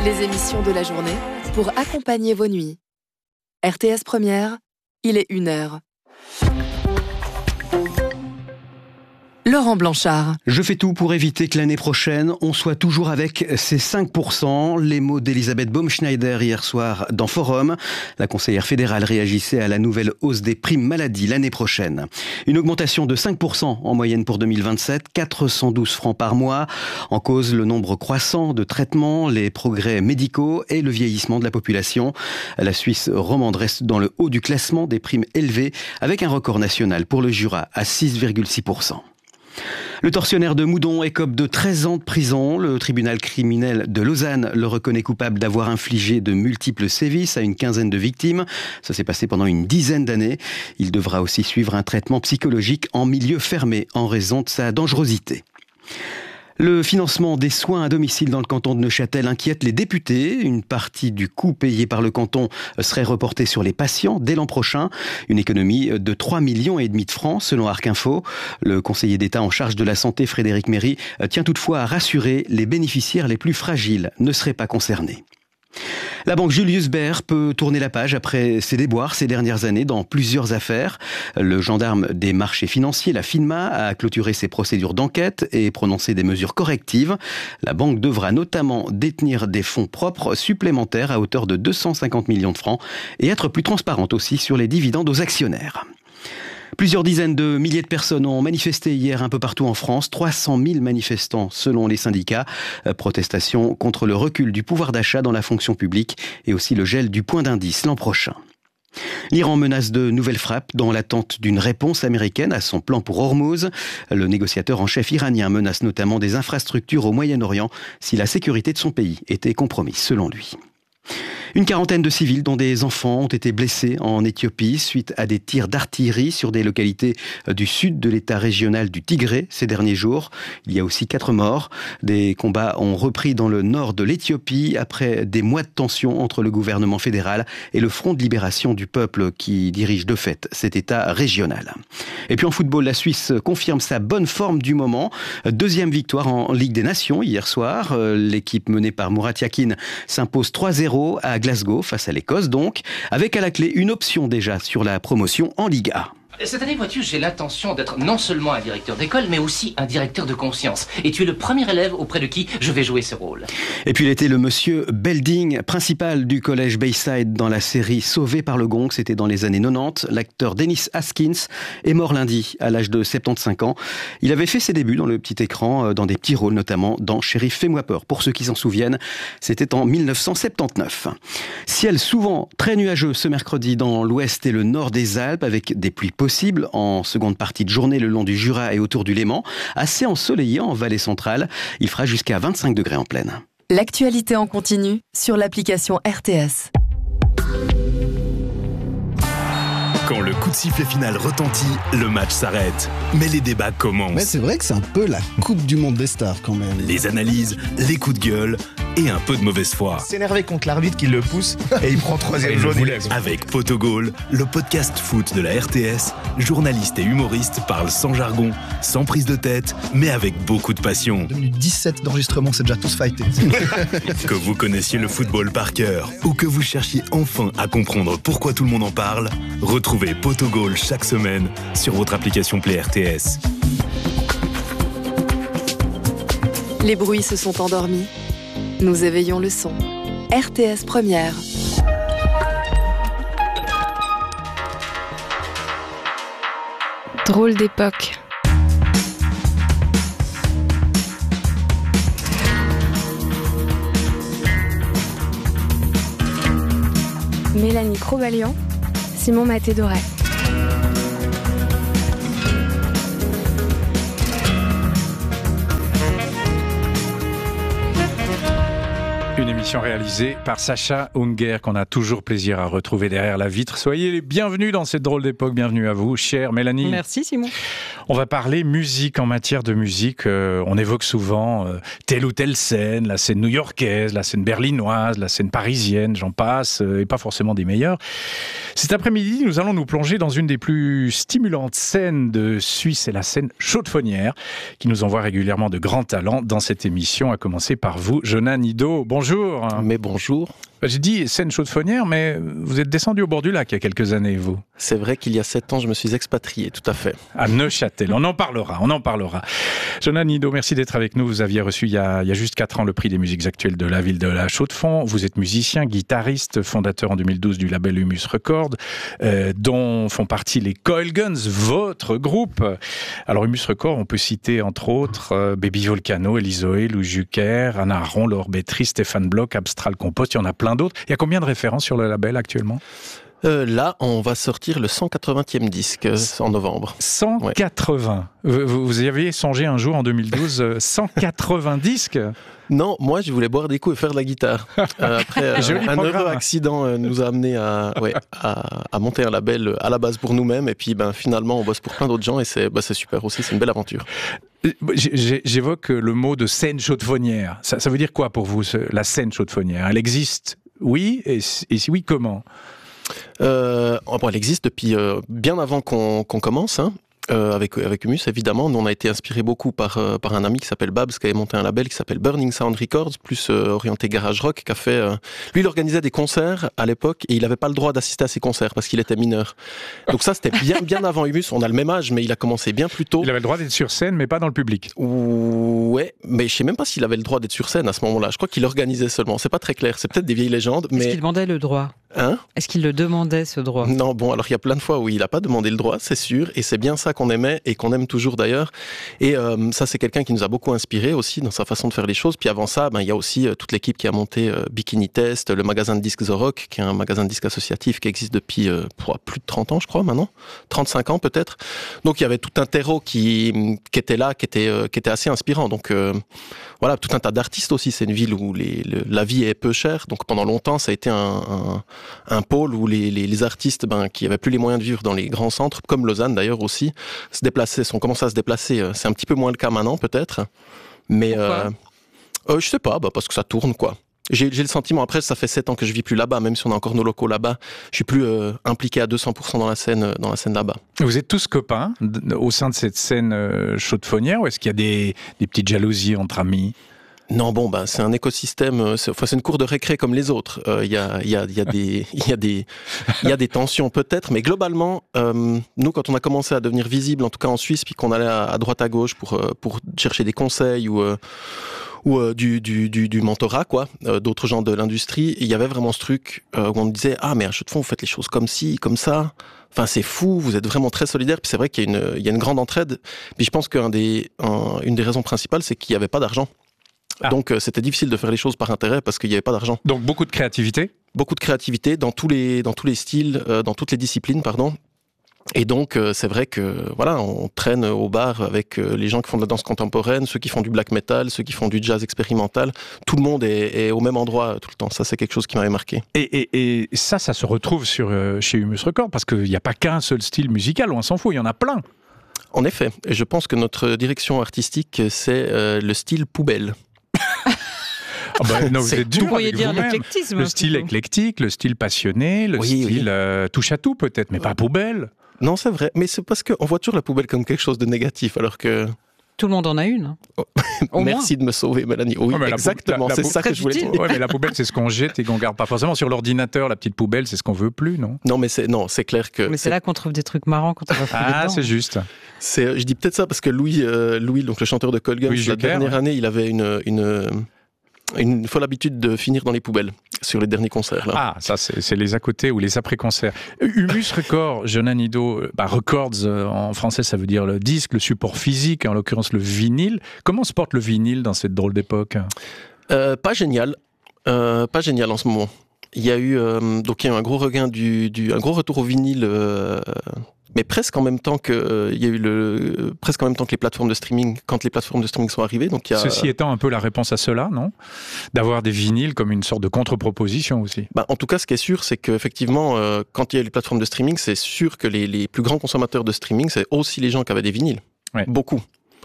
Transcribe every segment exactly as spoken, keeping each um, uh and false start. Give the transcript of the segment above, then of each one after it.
Les émissions de la journée pour accompagner vos nuits. R T S Première, il est une heure. Laurent Blanchard. Je fais tout pour éviter que l'année prochaine, on soit toujours avec ces cinq pour cent. Les mots d'Elisabeth Baumschneider hier soir dans Forum. La conseillère fédérale réagissait à la nouvelle hausse des primes maladie l'année prochaine. Une augmentation de cinq pour cent en moyenne pour deux mille vingt-sept, quatre cent douze francs par mois. En cause, le nombre croissant de traitements, les progrès médicaux et le vieillissement de la population. La Suisse romande reste dans le haut du classement des primes élevées avec un record national pour le Jura à six virgule six pour cent. Le tortionnaire de Moudon écope de treize ans de prison. Le tribunal criminel de Lausanne le reconnaît coupable d'avoir infligé de multiples sévices à une quinzaine de victimes. Ça s'est passé pendant une dizaine d'années. Il devra aussi suivre un traitement psychologique en milieu fermé en raison de sa dangerosité. Le financement des soins à domicile dans le canton de Neuchâtel inquiète les députés. Une partie du coût payé par le canton serait reportée sur les patients dès l'an prochain. Une économie de trois millions et demi de francs selon Arc Info. Le conseiller d'État en charge de la santé, Frédéric Méry, tient toutefois à rassurer, les bénéficiaires les plus fragiles ne seraient pas concernés. La banque Julius Baer peut tourner la page après ses déboires ces dernières années dans plusieurs affaires. Le gendarme des marchés financiers, la FINMA, a clôturé ses procédures d'enquête et prononcé des mesures correctives. La banque devra notamment détenir des fonds propres supplémentaires à hauteur de deux cent cinquante millions de francs et être plus transparente aussi sur les dividendes aux actionnaires. Plusieurs dizaines de milliers de personnes ont manifesté hier un peu partout en France. trois cent mille manifestants selon les syndicats. Protestation contre le recul du pouvoir d'achat dans la fonction publique et aussi le gel du point d'indice l'an prochain. L'Iran menace de nouvelles frappes dans l'attente d'une réponse américaine à son plan pour Hormuz. Le négociateur en chef iranien menace notamment des infrastructures au Moyen-Orient si la sécurité de son pays était compromise selon lui. Une quarantaine de civils, dont des enfants, ont été blessés en Éthiopie suite à des tirs d'artillerie sur des localités du sud de l'état régional du Tigré ces derniers jours. Il y a aussi quatre morts. Des combats ont repris dans le nord de l'Éthiopie après des mois de tension entre le gouvernement fédéral et le Front de libération du peuple qui dirige de fait cet état régional. Et puis en football, la Suisse confirme sa bonne forme du moment. Deuxième victoire en Ligue des Nations hier soir. L'équipe menée par Murat Yakin s'impose trois zéro à Glasgow face à l'Écosse donc, avec à la clé une option déjà sur la promotion en Ligue A. Cette année, vois-tu, j'ai l'intention d'être non seulement un directeur d'école, mais aussi un directeur de conscience. Et tu es le premier élève auprès de qui je vais jouer ce rôle. Et puis il était le monsieur Belding, principal du collège Bayside dans la série Sauvé par le gong. C'était dans les années quatre-vingt-dix. L'acteur Dennis Haskins est mort lundi à l'âge de soixante-quinze ans. Il avait fait ses débuts dans le petit écran, dans des petits rôles, notamment dans Shérif Fais-moi peur. Pour ceux qui s'en souviennent, c'était en dix-neuf cent soixante-dix-neuf. Ciel souvent très nuageux ce mercredi dans l'ouest et le nord des Alpes, avec des pluies possible en seconde partie de journée le long du Jura et autour du Léman. Assez ensoleillé en vallée centrale. Il fera jusqu'à vingt-cinq degrés en plaine. L'actualité en continu sur l'application R T S. Quand le coup de sifflet final retentit, le match s'arrête. Mais les débats commencent. Mais c'est vrai que c'est un peu la Coupe du Monde des stars quand même. Les analyses, les coups de gueule et un peu de mauvaise foi. S'énerver contre l'arbitre qui le pousse et il prend troisième jaune. Avec Potogol, le podcast foot de la R T S, journalistes et humoristes parlent sans jargon, sans prise de tête, mais avec beaucoup de passion. deux minutes dix-sept d'enregistrement, c'est déjà tous fightés. Que vous connaissiez le football par cœur ou que vous cherchiez enfin à comprendre pourquoi tout le monde en parle, retrouvez Potogol chaque semaine sur votre application Play R T S. Les bruits se sont endormis. Nous éveillons le son. R T S Première. Drôle d'époque. Mélanie Crobalian, Simon Maté-Doré. Une émission réalisée par Sacha Unger, qu'on a toujours plaisir à retrouver derrière la vitre. Soyez les bienvenus dans cette drôle d'époque. Bienvenue à vous, chère Mélanie. Merci Simon. On va parler musique. En matière de musique, euh, on évoque souvent euh, telle ou telle scène, la scène new-yorkaise, la scène berlinoise, la scène parisienne, j'en passe, euh, et pas forcément des meilleures. Cet après-midi, nous allons nous plonger dans une des plus stimulantes scènes de Suisse, c'est la scène chaudefonnière, qui nous envoie régulièrement de grands talents dans cette émission, à commencer par vous, Jonan Nido. Bonjour. bonjour. Mais bonjour. J'ai dit Seine chaudefonnière, mais vous êtes descendu au bord du lac il y a quelques années, vous. C'est vrai qu'il y a sept ans, je me suis expatrié, tout à fait. À Neuchâtel, on en parlera, on en parlera. Jonan Nido, merci d'être avec nous. Vous aviez reçu il y a, il y a juste quatre ans le prix des musiques actuelles de la ville de La Chaux-de-Fonds. Vous êtes musicien, guitariste, fondateur en deux mille douze du label Humus Records, euh, dont font partie les Coil Guns, votre groupe. Alors Humus Records, on peut citer entre autres euh, Baby Volcano, Elizoé, Lou Jucker, Anna Aron, Laure Bétry, Stéphane Bloch, Abstral Compost, il y en a plein d'autres. Il y a combien de références sur le label actuellement ? Euh, là, on va sortir le cent quatre-vingtième disque euh, en novembre. cent quatre-vingts. Ouais. Vous, vous y aviez songé un jour en deux mille douze, euh, cent quatre-vingts disques ? Non, moi je voulais boire des coups et faire de la guitare. Euh, après, euh, un heureux accident euh, nous a amené à, ouais, à, à monter un label à la base pour nous-mêmes. Et puis ben, finalement, on bosse pour plein d'autres gens et c'est, bah, c'est super aussi, c'est une belle aventure. J'évoque le mot de scène chaudefonnière. Ça, ça veut dire quoi pour vous, la scène chaudefonnière ? Elle existe, oui, et, et si oui, comment ? Euh, bon, elle existe depuis euh, bien avant qu'on, qu'on commence, hein. Euh, avec, avec Humus, évidemment. Nous, on a été inspiré beaucoup par, euh, par un ami qui s'appelle Babs, qui avait monté un label qui s'appelle Burning Sound Records, plus euh, orienté garage rock, qui a fait... Euh... Lui, il organisait des concerts à l'époque et il n'avait pas le droit d'assister à ces concerts parce qu'il était mineur. Donc ça, c'était bien, bien avant Humus. On a le même âge, mais il a commencé bien plus tôt. Il avait le droit d'être sur scène, mais pas dans le public. Ouais, mais je sais même pas s'il avait le droit d'être sur scène à ce moment-là. Je crois qu'il organisait seulement. C'est pas très clair. C'est peut-être des vieilles légendes, mais... Est-ce qu'il demandait le droit ? Hein ? Est-ce qu'il le demandait, ce droit ? Non, bon, alors il y a plein de fois où il n'a pas demandé le droit, c'est sûr, et c'est bien ça qu'on aimait et qu'on aime toujours d'ailleurs. Et euh, ça, c'est quelqu'un qui nous a beaucoup inspiré aussi dans sa façon de faire les choses. Puis avant ça, ben, il y a aussi euh, toute l'équipe qui a monté euh, Bikini Test, le magasin de disques The Rock, qui est un magasin de disques associatif qui existe depuis euh, plus de trente ans, je crois, maintenant. trente-cinq ans peut-être. Donc il y avait tout un terreau qui, qui était là, qui était, euh, qui était assez inspirant. Donc euh, voilà, tout un tas d'artistes aussi. C'est une ville où les, le, la vie est peu chère. Donc pendant longtemps, ça a été un, un, un pôle où les, les, les artistes ben, qui n'avaient plus les moyens de vivre dans les grands centres, comme Lausanne d'ailleurs aussi, se déplaçaient, sont commencé à se déplacer. C'est un petit peu moins le cas maintenant peut-être. Mais euh, euh, je sais pas, bah, parce que ça tourne quoi. J'ai, j'ai le sentiment, après ça fait sept ans que je vis plus là-bas, même si on a encore nos locaux là-bas, je suis plus euh, impliqué à deux cents pour cent dans la scène, dans la scène là-bas. Vous êtes tous copains au sein de cette scène euh, chaudefonnière ou est-ce qu'il y a des, des petites jalousies entre amis ? Non, bon, ben, c'est un écosystème, c'est, enfin, c'est une cour de récré comme les autres. Il euh, y, a, y, a, y, a des, y, a des, y a des tensions peut-être, mais globalement, euh, nous, quand on a commencé à devenir visible, en tout cas en Suisse, puis qu'on allait à, à droite à gauche pour, euh, pour chercher des conseils ou... Euh, ou euh, du, du, du, du mentorat, quoi, euh, d'autres gens de l'industrie, il y avait vraiment ce truc euh, où on me disait « Ah, mais à Chaux-de-Fonds, vous faites les choses comme ci, comme ça. Enfin, c'est fou, vous êtes vraiment très solidaires. » Puis c'est vrai qu'il y a une, il y a une grande entraide. Puis je pense qu'une des, un, une des raisons principales, c'est qu'il n'y avait pas d'argent. Ah. Donc euh, c'était difficile de faire les choses par intérêt parce qu'il n'y avait pas d'argent. Donc beaucoup de créativité ? Beaucoup de créativité dans tous les, dans tous les styles, euh, dans toutes les disciplines, pardon. Et donc, euh, c'est vrai que voilà, on traîne au bar avec euh, les gens qui font de la danse contemporaine, ceux qui font du black metal, ceux qui font du jazz expérimental. Tout le monde est, est au même endroit tout le temps. Ça, c'est quelque chose qui m'avait marqué. Et, et, et ça, ça se retrouve sur, euh, chez Humus Records parce qu'il n'y a pas qu'un seul style musical, on s'en fout, il y en a plein. En effet. Et je pense que notre direction artistique, c'est euh, le style poubelle. Ah bah, non, vous êtes dur. Vous pourriez dire vous-même. l'éclectisme. Le style plutôt. Éclectique, le style passionné, le oui, style oui. Euh, touche à tout peut-être, mais pas poubelle. Non, c'est vrai. Mais c'est parce qu'on voit toujours la poubelle comme quelque chose de négatif, alors que... Tout le monde en a une. Oh. Merci moins. De me sauver, Mélanie. Oui, oh, exactement. La, la, c'est la ça que je voulais dire. Ouais, mais la poubelle, c'est ce qu'on jette et qu'on garde pas forcément. Sur l'ordinateur, la petite poubelle, c'est ce qu'on veut plus, non ? Non, mais c'est, non, c'est clair que... Mais c'est, c'est là qu'on trouve des trucs marrants quand on va fouiller Ah, dedans. c'est juste. C'est, je dis peut-être ça parce que Louis, euh, Louis donc le chanteur de Coil Guns, oui, la dernière ouais. année, il avait une... une une folle habitude de finir dans les poubelles sur les derniers concerts. Là. Ah, ça, c'est, c'est les à-côté ou les après-concerts. Humus Records, Jonan Nido, bah, Records, euh, en français, ça veut dire le disque, le support physique, en l'occurrence le vinyle. Comment se porte le vinyle dans cette drôle d'époque ? euh, Pas génial. Euh, pas génial en ce moment. Il y a eu, euh, donc il y a eu un gros regain du, du un gros retour au vinyle, euh, mais presque en même temps que euh, il y a eu le presque en même temps que les plateformes de streaming, quand les plateformes de streaming sont arrivées. Donc il y a, ceci étant un peu la réponse à cela, non ? D'avoir des vinyles comme une sorte de contre-proposition aussi. Bah, en tout cas, ce qui est sûr, c'est qu'effectivement, euh, quand il y a eu les plateformes de streaming, c'est sûr que les, les plus grands consommateurs de streaming, c'est aussi les gens qui avaient des vinyles. Ouais. Beaucoup.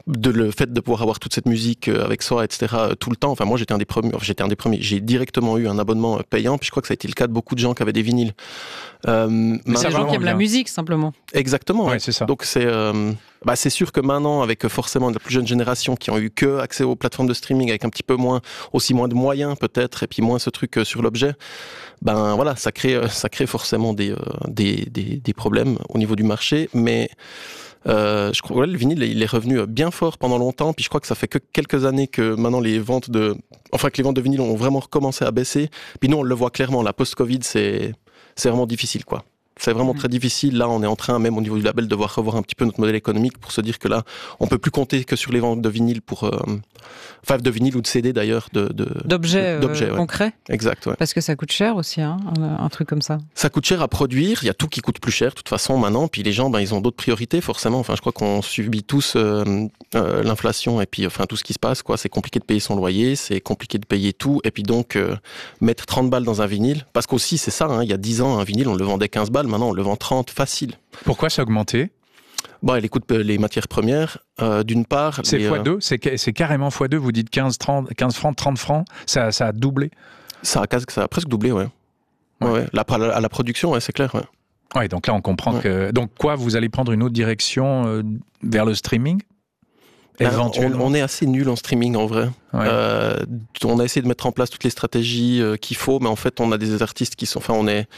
de le fait de pouvoir avoir toute cette musique avec soi, et cetera, tout le temps. Enfin, moi, j'étais un des premiers. J'étais un des premiers. J'ai directement eu un abonnement payant, puis je crois que ça a été le cas de beaucoup de gens qui avaient des vinyles. Euh, mais c'est les gens qui aiment bien la musique, simplement. Exactement. Ouais, ouais. c'est ça. Donc, c'est, euh, bah, c'est sûr que maintenant, avec forcément la plus jeune génération qui ont eu que accès aux plateformes de streaming, avec un petit peu moins, aussi moins de moyens peut-être, et puis moins ce truc sur l'objet, ben voilà, ça crée, ça crée forcément des, des, des, des problèmes au niveau du marché, mais Euh, je crois que ouais, le vinyle il est revenu bien fort pendant longtemps, puis je crois que ça fait que quelques années que maintenant les ventes de, enfin que les ventes de vinyle ont vraiment recommencé à baisser. Puis nous on le voit clairement, la post-Covid c'est c'est vraiment difficile quoi. C'est vraiment mmh. très difficile. Là, on est en train, même au niveau du label, de devoir revoir un petit peu notre modèle économique pour se dire que là, on peut plus compter que sur les ventes de vinyle pour, euh, enfin, de vinyle ou de C D d'ailleurs, de, de d'objets, d'objets euh, ouais. concrets. Exact, ouais. Parce que ça coûte cher aussi, hein, un, un truc comme ça. Ça coûte cher à produire. Il y a tout qui coûte plus cher, de toute façon, maintenant. Puis les gens, ben, ils ont d'autres priorités, forcément. Enfin, je crois qu'on subit tous euh, euh, l'inflation et puis, enfin, tout ce qui se passe, quoi. C'est compliqué de payer son loyer, c'est compliqué de payer tout. Et puis donc, euh, mettre trente balles dans un vinyle, parce qu'aussi, c'est ça. Hein, il y a dix ans, un vinyle, on le vendait quinze balles. Maintenant, on le vend trente. Facile. Pourquoi ça a augmenté ? Bon, elle écoute les matières premières, euh, d'une part... C'est les, fois deux, euh... c'est, c'est carrément fois deux, vous dites quinze, trente, quinze francs, trente francs, ça, ça a doublé ? Ça a, ça a presque doublé, ouais. ouais. ouais. La, à, la, à la production, ouais, c'est clair, ouais. Ouais, donc là, on comprend ouais. que... Donc quoi, vous allez prendre une autre direction euh, vers le streaming ? Éventuellement. On, on est assez nul en streaming, en vrai. Ouais. Euh, on a essayé de mettre en place toutes les stratégies euh, qu'il faut, mais en fait, on a des artistes qui sont... Enfin, on est...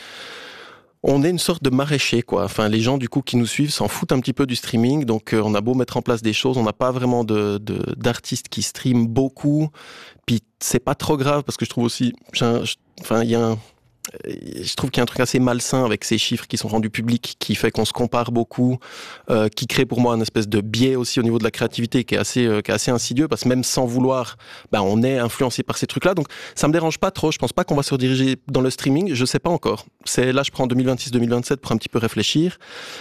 On est une sorte de maraîcher, quoi. Enfin, les gens, du coup, qui nous suivent s'en foutent un petit peu du streaming. Donc, euh, on a beau mettre en place des choses, on n'a pas vraiment de, de, d'artistes qui streament beaucoup. Puis, c'est pas trop grave parce que je trouve aussi... Un, je, enfin, il y a un... Je trouve qu'il y a un truc assez malsain avec ces chiffres qui sont rendus publics, qui fait qu'on se compare beaucoup, euh, qui crée pour moi une espèce de biais aussi au niveau de la créativité qui est assez, euh, qui est assez insidieux, parce que même sans vouloir, ben, on est influencé par ces trucs-là. Donc ça me dérange pas trop. Je pense pas qu'on va se rediriger dans le streaming. Je sais pas encore. C'est là, je prends deux mille vingt-six deux mille vingt-sept pour un petit peu réfléchir.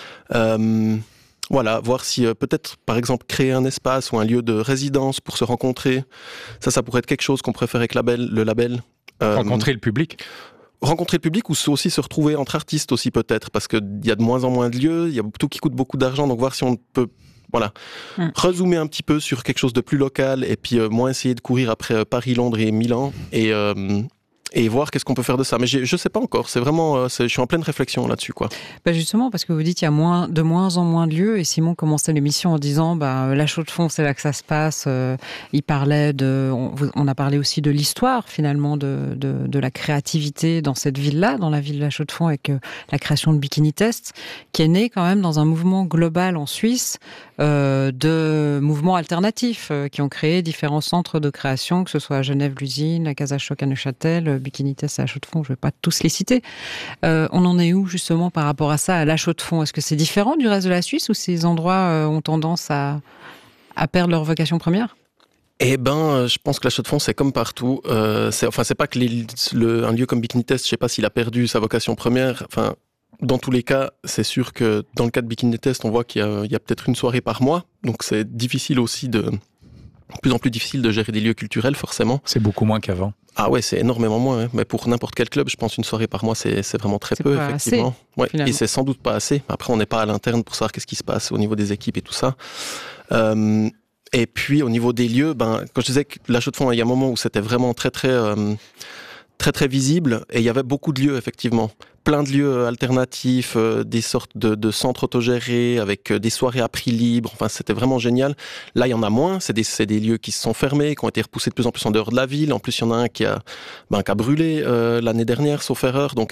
Euh, Voilà, voir si euh, peut-être, par exemple, créer un espace ou un lieu de résidence pour se rencontrer. Ça, ça pourrait être quelque chose qu'on pourrait faire avec label, le label. Euh, rencontrer le public. Rencontrer le public ou aussi se retrouver entre artistes aussi peut-être, parce qu'il y a de moins en moins de lieux, il y a tout qui coûte beaucoup d'argent, donc voir si on peut voilà, mm. rezoomer un petit peu sur quelque chose de plus local et puis euh, moins essayer de courir après euh, Paris, Londres et Milan et, euh, et voir qu'est-ce qu'on peut faire de ça. Mais j'ai, je sais pas encore, c'est vraiment, euh, c'est, je suis en pleine réflexion là-dessus, quoi. Bah justement, parce que vous dites qu'il y a moins, de moins en moins de lieux, et Simon commençait l'émission en disant bah, la Chaux-de-Fonds, c'est là que ça se passe. Euh, il parlait de, on, on a parlé aussi de l'histoire finalement de, de, de la créativité dans cette ville-là, dans la ville de la Chaux-de-Fonds, avec euh, la création de Bikini Test, qui est née quand même dans un mouvement global en Suisse euh, de mouvements alternatifs euh, qui ont créé différents centres de création, que ce soit à Genève, l'usine, la Casa Choc à Neuchâtel, Bikini Test à la Chaux-de-Fonds, je ne vais pas tous les citer. Euh, on en est où justement par rapport à ça, à la Chaux-de-Fonds ? Est-ce que c'est différent du reste de la Suisse ou ces endroits euh, ont tendance à, à perdre leur vocation première ? Eh ben, je pense que la Chaux-de-Fonds, c'est comme partout. Euh, c'est, enfin, c'est pas que les, le, un lieu comme Bikini Test, je sais pas s'il a perdu sa vocation première. Enfin, dans tous les cas, c'est sûr que dans le cas de Bikini Test, on voit qu'il y a, il y a peut-être une soirée par mois. Donc, c'est difficile aussi de... de plus en plus difficile de gérer des lieux culturels, forcément. C'est beaucoup moins qu'avant. Ah ouais, c'est énormément moins. Hein. Mais pour n'importe quel club, je pense une soirée par mois, c'est, c'est vraiment très c'est peu, pas effectivement. Assez, ouais. Et c'est sans doute pas assez. Après, on n'est pas à l'interne pour savoir qu'est-ce qui se passe au niveau des équipes et tout ça. Euh, et puis, au niveau des lieux, ben, quand je disais que la Chaux-de-Fonds, il y a un moment où c'était vraiment très, très, euh, très, très visible, et il y avait beaucoup de lieux, effectivement. Plein de lieux alternatifs, euh, des sortes de, de centres autogérés avec euh, des soirées à prix libre. Enfin, c'était vraiment génial. Là, il y en a moins. C'est des, c'est des lieux qui se sont fermés, qui ont été repoussés de plus en plus en dehors de la ville. En plus, il y en a un qui a, ben, qui a brûlé euh, l'année dernière, sauf erreur. Donc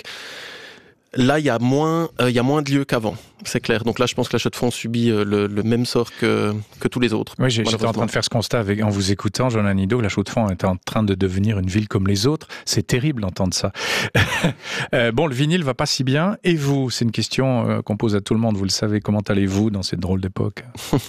là, il y a moins, euh, il y a moins de lieux qu'avant. C'est clair. Donc là, je pense que la Chaux-de-Fonds subit euh, le, le même sort que, que tous les autres. Oui, j'étais en train de faire ce constat avec, en vous écoutant, Jean Anido. La Chaux-de-Fonds est en train de devenir une ville comme les autres. C'est terrible d'entendre ça. euh, bon, le vinyle va pas si bien. Et vous ? C'est une question euh, qu'on pose à tout le monde. Vous le savez. Comment allez-vous dans cette drôle d'époque ?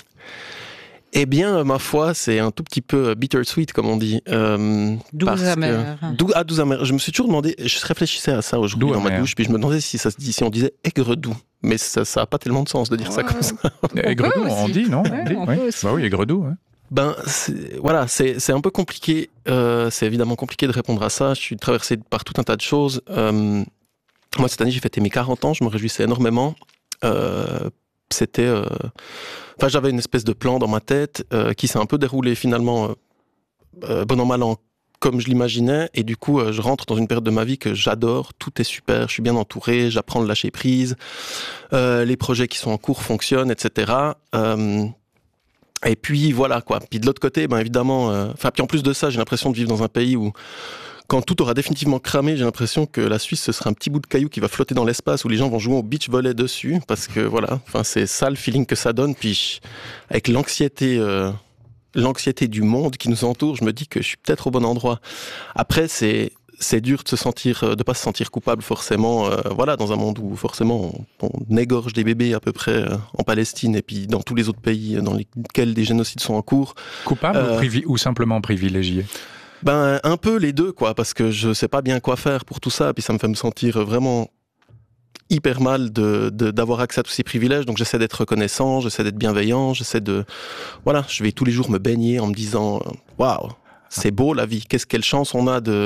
Eh bien, ma foi, c'est un tout petit peu bittersweet, comme on dit. Euh, douze amer. Dou, ah, douze amer. Je me suis toujours demandé, je réfléchissais à ça aujourd'hui dans ma douche, puis je me demandais si ça se dit, si on disait aigre-doux. Mais ça n'a pas tellement de sens de dire ouais. ça comme ça. Aigre-doux, on, on dit, non ouais, on dit, on oui. peut aussi. Bah oui, aigre-doux. Ouais. Ben, c'est, voilà, c'est, c'est un peu compliqué. Euh, c'est évidemment compliqué de répondre à ça. Je suis traversé par tout un tas de choses. Euh, moi, cette année, j'ai fêté mes quarante ans. Je me réjouissais énormément. Euh, c'était... Euh... Enfin, j'avais une espèce de plan dans ma tête euh, qui s'est un peu déroulé finalement, euh, euh, bon an, mal an, comme je l'imaginais. Et du coup, euh, je rentre dans une période de ma vie que j'adore. Tout est super, je suis bien entouré, j'apprends à lâcher prise. Euh, les projets qui sont en cours fonctionnent, et cetera. Euh... Et puis, voilà, quoi. Puis de l'autre côté, ben évidemment... Enfin, euh... puis en plus de ça, j'ai l'impression de vivre dans un pays où... Quand tout aura définitivement cramé, j'ai l'impression que la Suisse, ce sera un petit bout de caillou qui va flotter dans l'espace où les gens vont jouer au beach volley dessus, parce que voilà, enfin c'est ça le feeling que ça donne. Puis avec l'anxiété, euh, l'anxiété du monde qui nous entoure, je me dis que je suis peut-être au bon endroit. Après, c'est c'est dur de se sentir, de pas se sentir coupable forcément. Euh, voilà, dans un monde où forcément on, on égorge des bébés à peu près euh, en Palestine et puis dans tous les autres pays dans lesquels des génocides sont en cours. Coupable euh, ou, privi- ou simplement privilégié? Ben, un peu les deux, quoi, parce que je sais pas bien quoi faire pour tout ça, puis ça me fait me sentir vraiment hyper mal de, de, d'avoir accès à tous ces privilèges, donc j'essaie d'être reconnaissant, j'essaie d'être bienveillant, j'essaie de... Voilà, je vais tous les jours me baigner en me disant « Waouh, c'est beau la vie, qu'est-ce, quelle chance on a de... »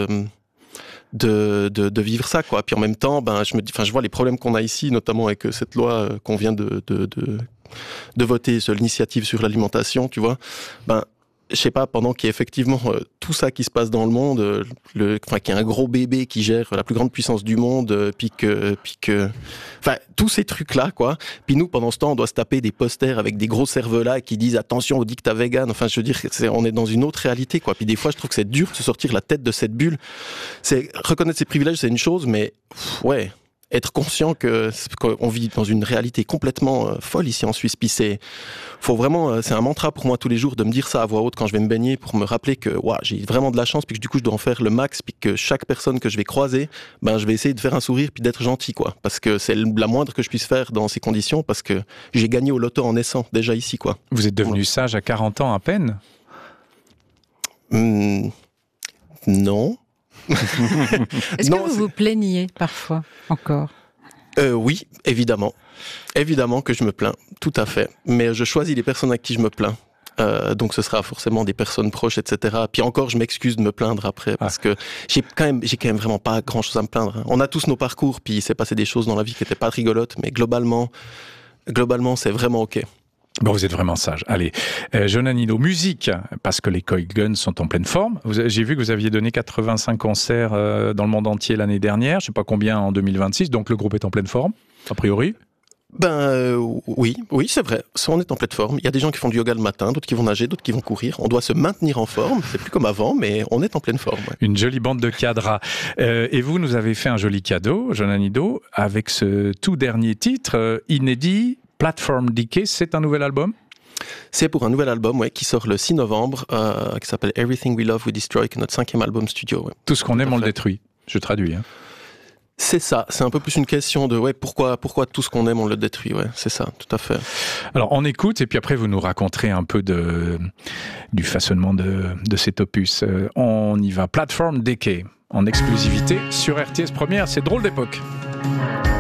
De, de, de vivre ça, quoi. Puis en même temps, ben, je me dis, enfin, je vois les problèmes qu'on a ici, notamment avec cette loi qu'on vient de, de, de, de voter sur l'initiative sur l'alimentation, tu vois. Ben, je sais pas, pendant qu'il y a effectivement euh, tout ça qui se passe dans le monde, euh, le, enfin, qu'il y a un gros bébé qui gère la plus grande puissance du monde, euh, puis que, puis que, enfin, tous ces trucs-là, quoi. Puis nous, pendant ce temps, on doit se taper des posters avec des gros cervelas qui disent attention au dictat vegan. Enfin, je veux dire, c'est, on est dans une autre réalité, quoi. Puis des fois, je trouve que c'est dur de se sortir la tête de cette bulle. C'est, reconnaître ses privilèges, c'est une chose, mais, pff, ouais. Être conscient que qu'on vit dans une réalité complètement euh, folle ici en Suisse. Puis c'est, faut vraiment, euh, c'est un mantra pour moi tous les jours de me dire ça à voix haute quand je vais me baigner pour me rappeler que ouais, j'ai vraiment de la chance puis que du coup je dois en faire le max puis que chaque personne que je vais croiser, ben je vais essayer de faire un sourire puis d'être gentil, quoi, parce que c'est la moindre que je puisse faire dans ces conditions, parce que j'ai gagné au loto en naissant déjà ici, quoi. Vous êtes devenu ouais. sage à quarante ans à peine? Mmh, non. Est-ce non, que vous c'est... vous plaigniez parfois encore? euh, Oui, évidemment. Évidemment que je me plains, tout à fait. Mais je choisis les personnes à qui je me plains. Euh, donc ce sera forcément des personnes proches, et cetera. Puis encore, je m'excuse de me plaindre après, parce ah. que j'ai quand même, j'ai quand même vraiment pas grand-chose à me plaindre. On a tous nos parcours, puis il s'est passé des choses dans la vie qui n'étaient pas rigolotes, mais globalement, globalement, c'est vraiment OK. Bon, vous êtes vraiment sage. Allez, euh, Jonan Hinault, musique, parce que les Coil Guns sont en pleine forme. Vous avez, j'ai vu que vous aviez donné quatre-vingt-cinq concerts euh, dans le monde entier l'année dernière, je sais pas combien en deux mille vingt-six, donc le groupe est en pleine forme, a priori. Ben euh, oui, oui, c'est vrai. On est en pleine forme. Il y a des gens qui font du yoga le matin, d'autres qui vont nager, d'autres qui vont courir. On doit se maintenir en forme. C'est plus comme avant, mais on est en pleine forme. Ouais. Une jolie bande de cadras. Euh, et vous nous avez fait un joli cadeau, Jonan Hinault, avec ce tout dernier titre euh, inédit. Platform Decay, c'est un nouvel album? C'est pour un nouvel album, ouais, qui sort le six novembre, euh, qui s'appelle Everything We Love We Destroy, qui est notre cinquième album studio. Ouais. Tout ce qu'on aime, on le détruit. Je traduis. Hein. C'est ça. C'est un peu plus une question de ouais, pourquoi, pourquoi tout ce qu'on aime, on le détruit. Ouais, c'est ça, tout à fait. Alors, on écoute, et puis après, vous nous raconterez un peu de, du façonnement de, de cet opus. Euh, on y va. Platform Decay, en exclusivité sur R T S Première. C'est Drôle d'époque.